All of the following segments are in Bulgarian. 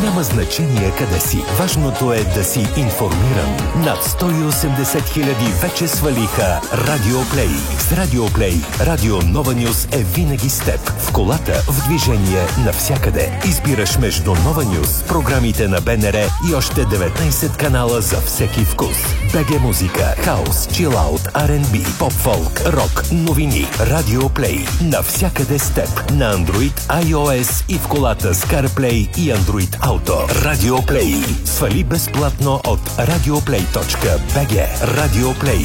Няма значение къде си. Важното е да си информиран. Над 180 хиляди вече свалиха Радиоплей. С Радиоплей Радио Нова Нюс е винаги с теб. В колата, в движение, навсякъде. Избираш между Нова Нюс, програмите на БНР и още 19 канала за всеки вкус. БГ музика, хаус, чилаут, R&B, поп-фолк, рок, новини. Радиоплей. Навсякъде с теб. На Android, iOS и в колата с CarPlay и Android Auto. Радиоплей. Свали безплатно от radioplay.bg. Радиоплей.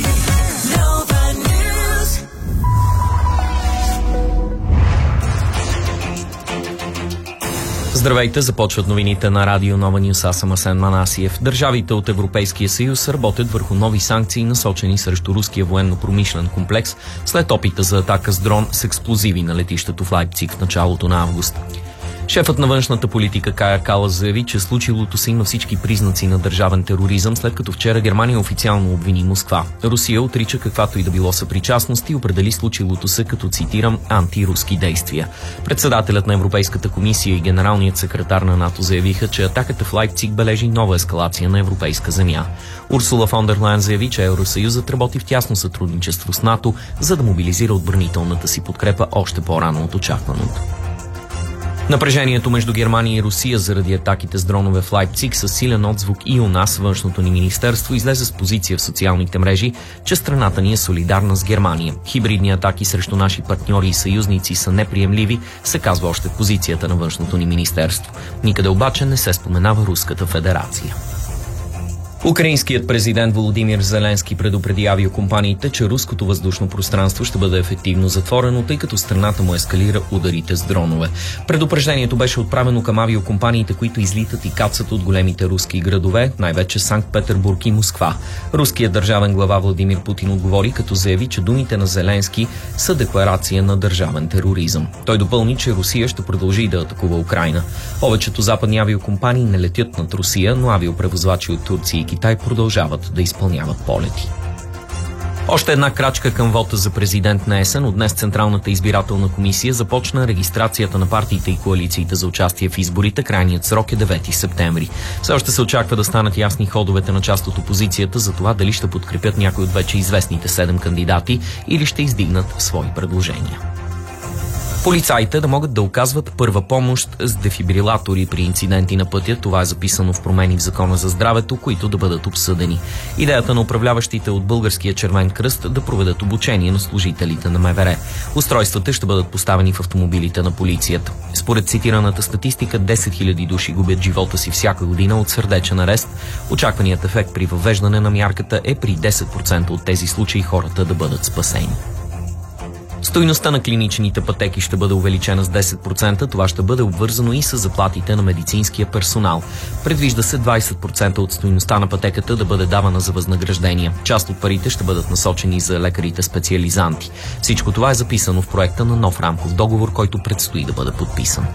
Здравейте, започват новините на Радио Нова Нюс. Аз съм Асен Манасиев. Държавите от Европейския съюз работят върху нови санкции, насочени срещу руския военно-промишлен комплекс след опита за атака с дрон с експлозиви на летището в Лайпциг в началото на август. Шефът на външната политика Кая Калас заяви, че случилото се има всички признаци на държавен тероризъм, след като вчера Германия официално обвини Москва. Русия отрича каквато и да било съпричастност и определи случилото се като, цитирам, антируски действия. Председателят на Европейската комисия и генералният секретар на НАТО заявиха, че атаката в Лайпциг бележи нова ескалация на европейска земя. Урсула фон дер Лайен заяви, че Евросъюзът работи в тясно сътрудничество с НАТО, за да мобилизира отбранителната си подкрепа още по-рано от очакваното. Напрежението между Германия и Русия заради атаките с дронове в Лайпциг със силен отзвук и у нас, външното ни министерство, излезе с позиция в социалните мрежи, че страната ни е солидарна с Германия. Хибридни атаки срещу наши партньори и съюзници са неприемливи, се казва още в позицията на външното ни министерство. Никъде обаче не се споменава Руската федерация. Украинският президент Володимир Зеленски предупреди авиокомпаниите, че руското въздушно пространство ще бъде ефективно затворено, тъй като страната му ескалира ударите с дронове. Предупреждението беше отправено към авиокомпаниите, които излитат и кацат от големите руски градове, най-вече Санкт-Петербург и Москва. Руският държавен глава Владимир Путин отговори, като заяви, че думите на Зеленски са декларация на държавен тероризъм. Той допълни, че Русия ще продължи да атакува Украйна. Повечето западни авиокомпании не летят над Русия, но авиопревозвачи от Турция и Китай продължават да изпълняват полети. Още една крачка към вота за президент на есен. От днес Централната избирателна комисия започна регистрацията на партиите и коалициите за участие в изборите. Крайният срок е 9 септември. Все още се очаква да станат ясни ходовете на част от опозицията за това дали ще подкрепят някой от вече известните 7 кандидати или ще издигнат свои предложения. Полицаите да могат да оказват първа помощ с дефибрилатори при инциденти на пътя. Това е записано в промени в Закона за здравето, които да бъдат обсъдени. Идеята на управляващите от Българския червен кръст да проведат обучение на служителите на МВР. Устройствата ще бъдат поставени в автомобилите на полицията. Според цитираната статистика, 10 000 души губят живота си всяка година от сърдечен арест. Очакваният ефект при въвеждане на мярката е при 10% от тези случаи хората да бъдат спасени. Стойността на клиничните пътеки ще бъде увеличена с 10%. Това ще бъде обвързано и с заплатите на медицинския персонал. Предвижда се 20% от стойността на пътеката да бъде давана за възнаграждения. Част от парите ще бъдат насочени за лекарите специализанти. Всичко това е записано в проекта на нов рамков договор, който предстои да бъде подписан.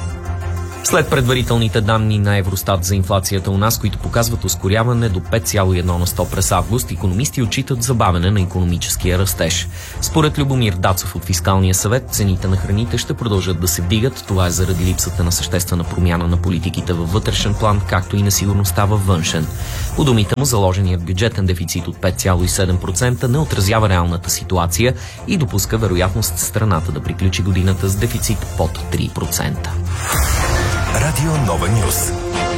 След предварителните данни на Евростат за инфлацията у нас, които показват ускоряване до 5,1 на 100 през август, икономисти отчитат забавяне на икономическия растеж. Според Любомир Дацов от Фискалния съвет, цените на храните ще продължат да се вдигат. Това е заради липсата на съществена промяна на политиките във вътрешен план, както и несигурността във външен. По думите му, заложеният бюджетен дефицит от 5,7% не отразява реалната ситуация и допуска вероятност страната да приключи годината с дефицит под 3%. Радио Нова Нюс.